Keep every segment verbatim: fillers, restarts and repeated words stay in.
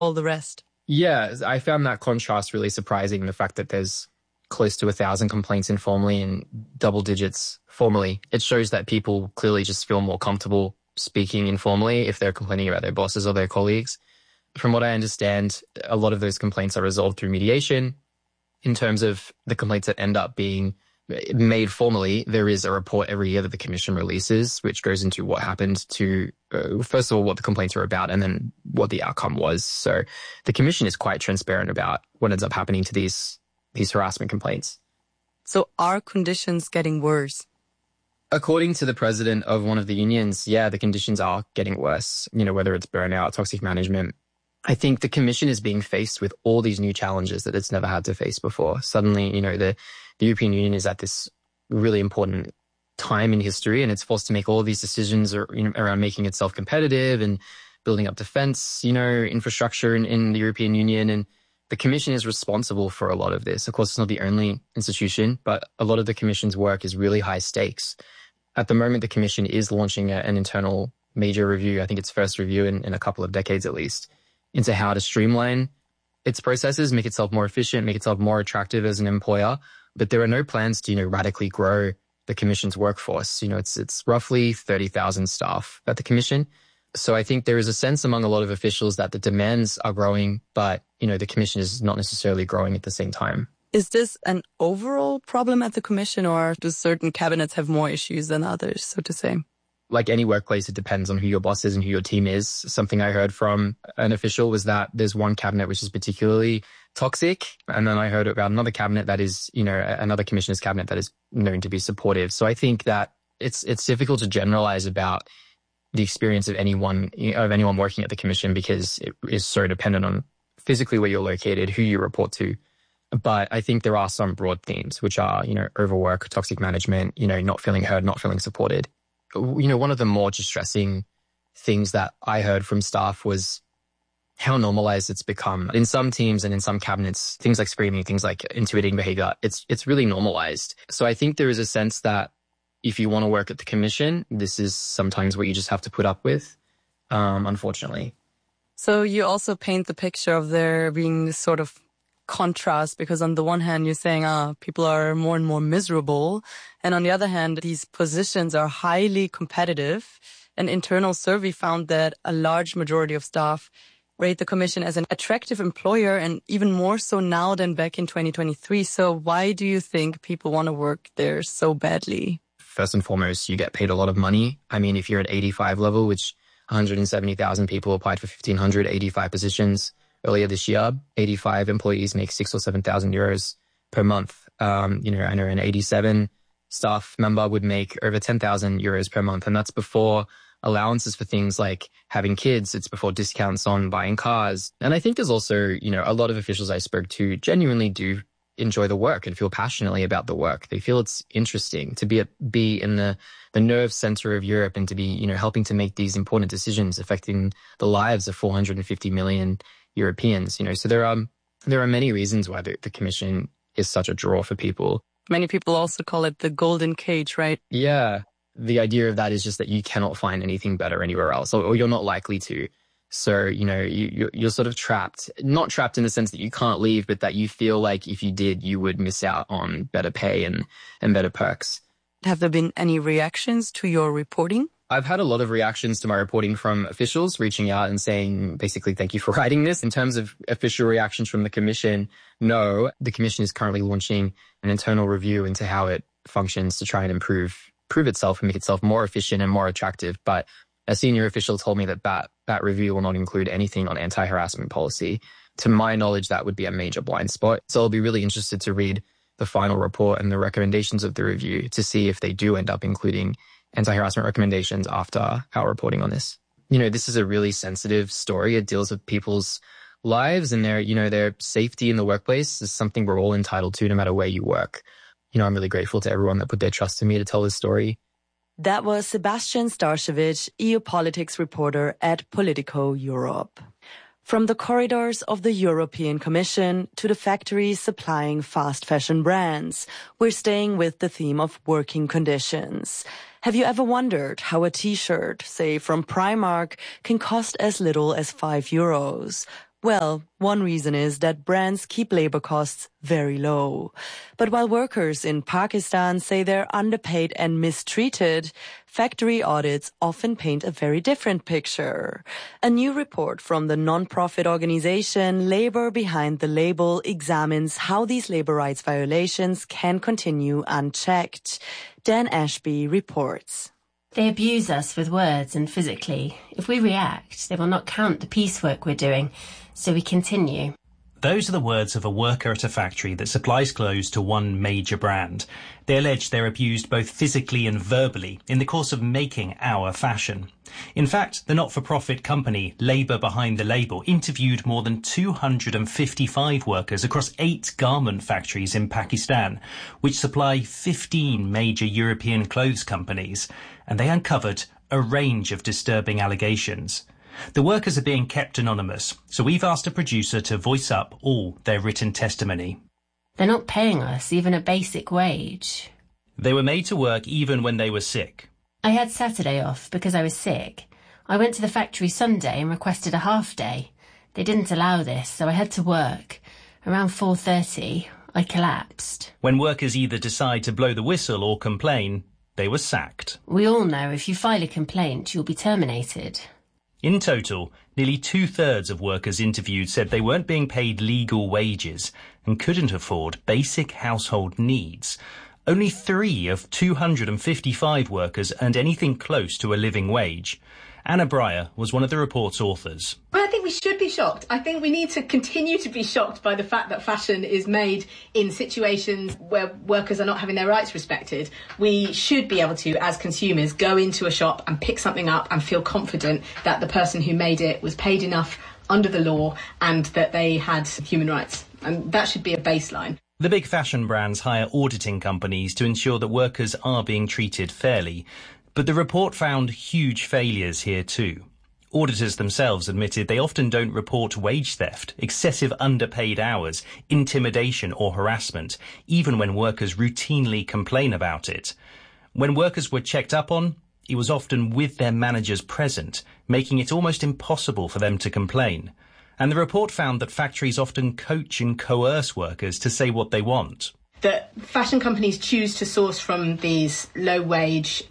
all the rest? Yeah, I found that contrast really surprising, the fact that there's close to a thousand complaints informally and double digits formally. It shows that people clearly just feel more comfortable speaking informally if they're complaining about their bosses or their colleagues. From what I understand, a lot of those complaints are resolved through mediation. In terms of the complaints that end up being made formally, there is a report every year that the Commission releases, which goes into what happened to, uh, first of all, what the complaints are about and then what the outcome was. So the Commission is quite transparent about what ends up happening to these, these harassment complaints. So are conditions getting worse? According to the president of one of the unions, yeah, the conditions are getting worse, you know, whether it's burnout, toxic management. I think the Commission is being faced with all these new challenges that it's never had to face before. Suddenly, you know, the, the European Union is at this really important time in history, and it's forced to make all these decisions or, you know, around making itself competitive and building up defense, you know, infrastructure in, in the European Union. And the Commission is responsible for a lot of this. Of course, it's not the only institution, but a lot of the Commission's work is really high stakes. At the moment, the Commission is launching a, an internal major review. I think it's first review in, in a couple of decades at least, into how to streamline its processes, make itself more efficient, make itself more attractive as an employer. But there are no plans to, you know, radically grow the Commission's workforce. You know, it's it's roughly thirty thousand staff at the Commission. So I think there is a sense among a lot of officials that the demands are growing, but, you know, the Commission is not necessarily growing at the same time. Is this an overall problem at the Commission, or do certain cabinets have more issues than others, so to say? Like any workplace, it depends on who your boss is and who your team is. Something I heard from an official was that there's one cabinet which is particularly toxic. And then I heard about another cabinet that is, you know, another commissioner's cabinet that is known to be supportive. So I think that it's it's difficult to generalize about the experience of anyone, of anyone working at the Commission, because it is so dependent on physically where you're located, who you report to. But I think there are some broad themes, which are, you know, overwork, toxic management, you know, not feeling heard, not feeling supported. You know, one of the more distressing things that I heard from staff was how normalized it's become. In some teams and in some cabinets, things like screaming, things like intimidating behavior, it's it's really normalized. So I think there is a sense that if you want to work at the Commission, this is sometimes what you just have to put up with, um, unfortunately. So you also paint the picture of there being this sort of contrast, because on the one hand you're saying ah people are more and more miserable, and on the other hand these positions are highly competitive. An internal survey found that a large majority of staff rate the Commission as an attractive employer, and even more so now than back in twenty twenty-three. So why do you think people want to work there so badly? First and foremost, you get paid a lot of money. I mean, if you're at eighty-five level, which one hundred seventy thousand people applied for fifteen hundred eighty-five positions earlier this year, eighty-five employees make six or seven thousand euros per month. Um, you know, I know an eighty-seven staff member would make over ten thousand euros per month, and that's before allowances for things like having kids. It's before discounts on buying cars. And I think there's also, you know, a lot of officials I spoke to genuinely do enjoy the work and feel passionately about the work. They feel it's interesting to be a, be in the the nerve center of Europe and to be, you know, helping to make these important decisions affecting the lives of four hundred fifty million Europeans, you know. So there are there are many reasons why the, the Commission is such a draw for people. Many people also call it the golden cage, right? Yeah. The idea of that is just that you cannot find anything better anywhere else, or, or you're not likely to. So, you know, you, you're, you're sort of trapped, not trapped in the sense that you can't leave, but that you feel like if you did, you would miss out on better pay and, and better perks. Have there been any reactions to your reporting? I've had a lot of reactions to my reporting from officials reaching out and saying, basically, thank you for writing this. In terms of official reactions from the Commission, no. The Commission is currently launching an internal review into how it functions to try and improve, improve itself and make itself more efficient and more attractive. But a senior official told me that that, that review will not include anything on anti-harassment policy. To my knowledge, that would be a major blind spot. So I'll be really interested to read the final report and the recommendations of the review to see if they do end up including anti-harassment recommendations after our reporting on this. You know, this is a really sensitive story. It deals with people's lives and their, you know, their safety in the workplace is something we're all entitled to no matter where you work. You know, I'm really grateful to everyone that put their trust in me to tell this story. That was Sebastian Starcevic, E U politics reporter at Politico Europe. From the corridors of the European Commission to the factories supplying fast fashion brands, we're staying with the theme of working conditions. Have you ever wondered how a t-shirt, say from Primark, can cost as little as five euros? Well, one reason is that brands keep labor costs very low. But while workers in Pakistan say they're underpaid and mistreated, factory audits often paint a very different picture. A new report from the non-profit organization Labor Behind the Label examines how these labor rights violations can continue unchecked. Dan Ashby reports. They abuse us with words and physically. If we react, they will not count the piecework we're doing, so we continue. Those are the words of a worker at a factory that supplies clothes to one major brand. They allege they're abused both physically and verbally in the course of making our fashion. In fact, the not-for-profit company Labor Behind the Label interviewed more than two hundred fifty-five workers across eight garment factories in Pakistan, which supply fifteen major European clothes companies, and they uncovered a range of disturbing allegations. The workers are being kept anonymous, so we've asked a producer to voice up all their written testimony. They're not paying us even a basic wage. They were made to work even when they were sick. I had Saturday off because I was sick. I went to the factory Sunday and requested a half day. They didn't allow this, so I had to work. Around four thirty, I collapsed. When workers either decide to blow the whistle or complain, they were sacked. We all know if you file a complaint, you'll be terminated. In total, nearly two-thirds of workers interviewed said they weren't being paid legal wages and couldn't afford basic household needs. Only three of two hundred fifty-five workers earned anything close to a living wage. Anna Breyer was one of the report's authors. Well, I think we should be shocked. I think we need to continue to be shocked by the fact that fashion is made in situations where workers are not having their rights respected. We should be able to, as consumers, go into a shop and pick something up and feel confident that the person who made it was paid enough under the law and that they had human rights. And that should be a baseline. The big fashion brands hire auditing companies to ensure that workers are being treated fairly. But the report found huge failures here too. Auditors themselves admitted they often don't report wage theft, excessive underpaid hours, intimidation or harassment, even when workers routinely complain about it. When workers were checked up on, it was often with their managers present, making it almost impossible for them to complain. And the report found that factories often coach and coerce workers to say what they want. That fashion companies choose to source from these low-wage,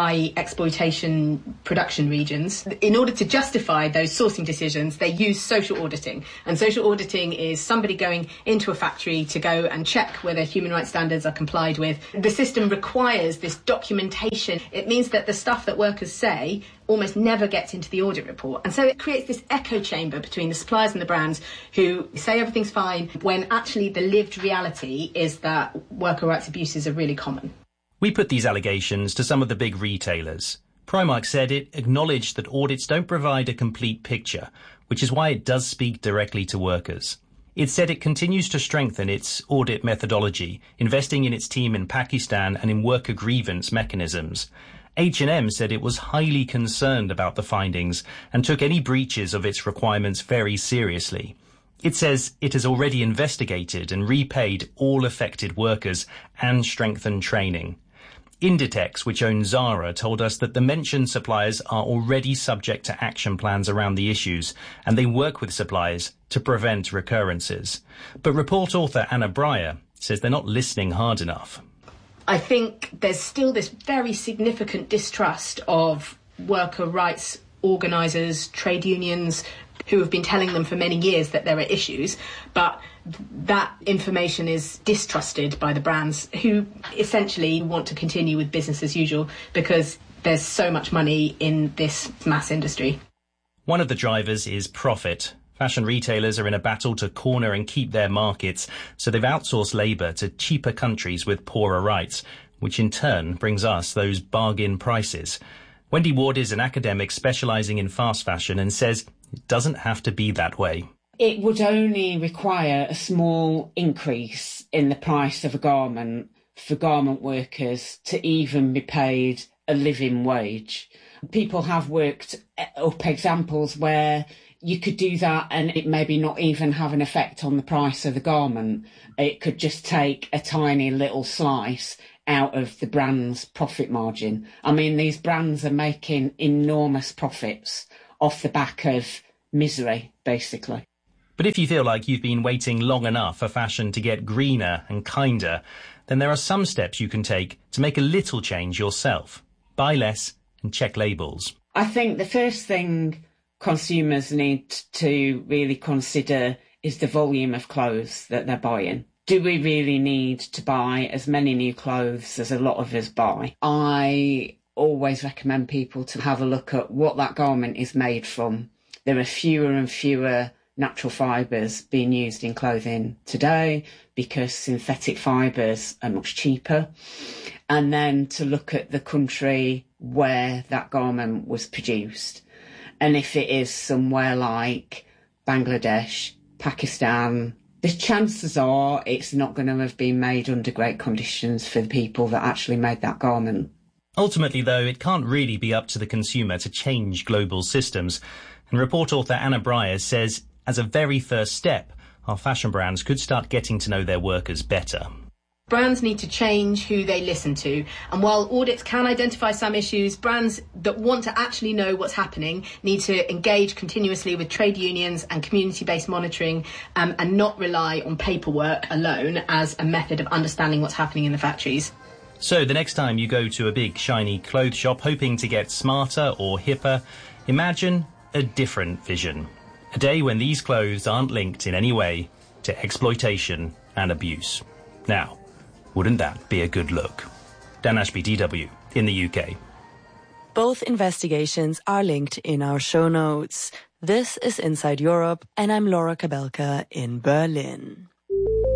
high-exploitation production regions. In order to justify those sourcing decisions, they use social auditing. And social auditing is somebody going into a factory to go and check whether human rights standards are complied with. The system requires this documentation. It means that the stuff that workers say almost never gets into the audit report. And so it creates this echo chamber between the suppliers and the brands who say everything's fine when actually the lived reality is that worker rights abuses are really common. We put these allegations to some of the big retailers. Primark said it acknowledged that audits don't provide a complete picture, which is why it does speak directly to workers. It said it continues to strengthen its audit methodology, investing in its team in Pakistan and in worker grievance mechanisms. H and M said it was highly concerned about the findings and took any breaches of its requirements very seriously. It says it has already investigated and repaid all affected workers and strengthened training. Inditex, which owns Zara, told us that the mentioned suppliers are already subject to action plans around the issues, and they work with suppliers to prevent recurrences. But report author Anna Breyer says they're not listening hard enough. I think there's still this very significant distrust of worker rights organisers, trade unions, who have been telling them for many years that there are issues, but that information is distrusted by the brands who essentially want to continue with business as usual because there's so much money in this mass industry. One of the drivers is profit. Fashion retailers are in a battle to corner and keep their markets, so they've outsourced labour to cheaper countries with poorer rights, which in turn brings us those bargain prices. Wendy Ward is an academic specialising in fast fashion and says it doesn't have to be that way. It would only require a small increase in the price of a garment for garment workers to even be paid a living wage. People have worked up examples where you could do that and it maybe not even have an effect on the price of the garment. It could just take a tiny little slice out of the brand's profit margin. I mean, these brands are making enormous profits off the back of misery, basically. But if you feel like you've been waiting long enough for fashion to get greener and kinder, then there are some steps you can take to make a little change yourself. Buy less and check labels. I think the first thing consumers need to really consider is the volume of clothes that they're buying. Do we really need to buy as many new clothes as a lot of us buy? I always recommend people to have a look at what that garment is made from. There are fewer and fewer natural fibres being used in clothing today because synthetic fibres are much cheaper. And then to look at the country where that garment was produced. And if it is somewhere like Bangladesh, Pakistan, the chances are it's not going to have been made under great conditions for the people that actually made that garment. Ultimately, though, it can't really be up to the consumer to change global systems. And report author Anna Breyer says, as a very first step, our fashion brands could start getting to know their workers better. Brands need to change who they listen to. And while audits can identify some issues, brands that want to actually know what's happening need to engage continuously with trade unions and community-based monitoring um, and not rely on paperwork alone as a method of understanding what's happening in the factories. So the next time you go to a big, shiny clothes shop hoping to get smarter or hipper, imagine a different vision. A day when these clothes aren't linked in any way to exploitation and abuse. Now, wouldn't that be a good look? Dan Ashby, D W, in the U K. Both investigations are linked in our show notes. This is Inside Europe, and I'm Laura Kabelka in Berlin.